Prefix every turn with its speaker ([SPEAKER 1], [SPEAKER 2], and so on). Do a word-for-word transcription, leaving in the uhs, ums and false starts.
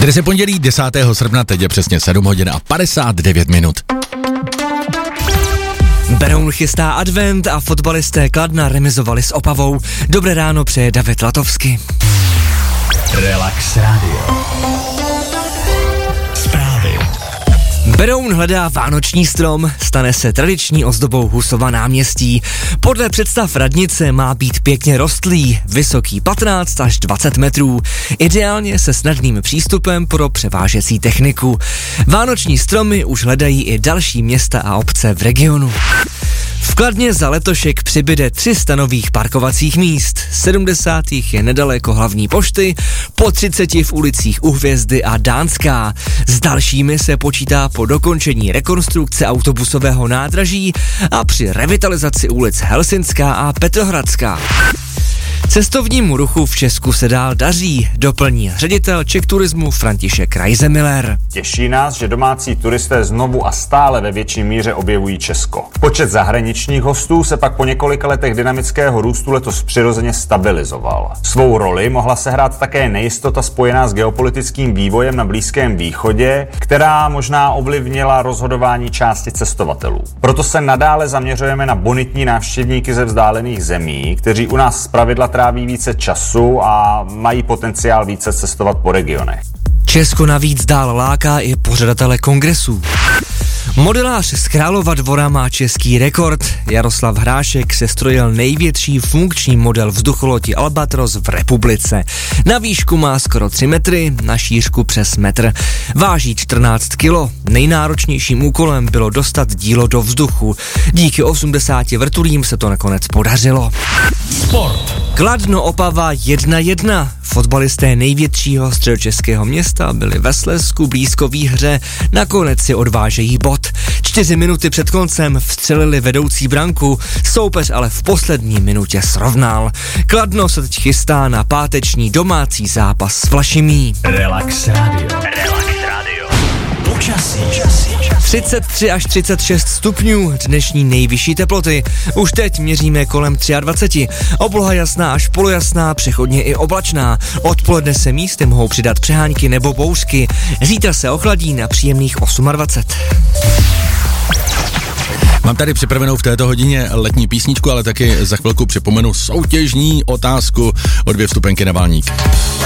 [SPEAKER 1] Dnes je pondělí desátého srpna, teď je přesně sedm hodin a padesát devět minut.
[SPEAKER 2] Beroun chystá advent a fotbalisté Kladna remizovali s Opavou. Dobré ráno přeje David Latovsky.
[SPEAKER 3] Relax Radio. Zprávy.
[SPEAKER 2] Beroun hledá vánoční strom, stane se tradiční ozdobou Husova náměstí. Podle představ radnice má být pěkně rostlý, vysoký patnáct až dvacet metrů, ideálně se snadným přístupem pro převážecí techniku. Vánoční stromy už hledají i další města a obce v regionu. V Kladně za letošek přibyde tři sta nových parkovacích míst, sedmdesát jich je nedaleko hlavní pošty, po třiceti v ulicích U Hvězdy a Dánská. S dalšími se počítá po dokončení rekonstrukce autobusového nádraží a při revitalizaci ulic Helsinská a Petrohradská. Cestovnímu ruchu v Česku se dál daří, doplní ředitel Czech Turismu František Reisemiller.
[SPEAKER 4] Těší nás, že domácí turisté znovu a stále ve větší míře objevují Česko. Počet zahraničních hostů se pak po několika letech dynamického růstu letos přirozeně stabilizoval. Svou roli mohla sehrát také nejistota spojená s geopolitickým vývojem na Blízkém východě, která možná ovlivnila rozhodování části cestovatelů. Proto se nadále zaměřujeme na bonitní návštěvníky ze vzdálených zemí, kteří u nás zpravidla tráví více času a mají potenciál více cestovat po regionech.
[SPEAKER 2] Česko navíc dál láká i pořadatele kongresů. Modelář z Králova Dvora má český rekord. Jaroslav Hrášek sestrojil největší funkční model vzducholodi Albatros v republice. Na výšku má skoro tři metry, na šířku přes metr. Váží čtrnáct kilo. Nejnáročnějším úkolem bylo dostat dílo do vzduchu. Díky osmdesáti vrtulím se to nakonec podařilo.
[SPEAKER 3] Sport.
[SPEAKER 2] Kladno Opava jedna jedna. Fotbalisté největšího středočeského města byli ve Slezsku blízko výhře, nakonec si odvážejí bod. Čtyři minuty před koncem vstřelili vedoucí branku, soupeř ale v poslední minutě srovnal. Kladno se teď chystá na páteční domácí zápas s Vlašimí.
[SPEAKER 3] Relax Radio. Relax Radio. Počasí.
[SPEAKER 2] třicet tři až třicet šest stupňů, dnešní nejvyšší teploty. Už teď měříme kolem dvacet tři. Obloha jasná až polojasná, přechodně i oblačná. Odpoledne se místy mohou přidat přehánky nebo bouřky. Zítra se ochladí na příjemných dvacet osm.
[SPEAKER 1] Mám tady připravenou v této hodině letní písničku, ale taky za chvilku připomenu soutěžní otázku o dvě vstupenky na Valník.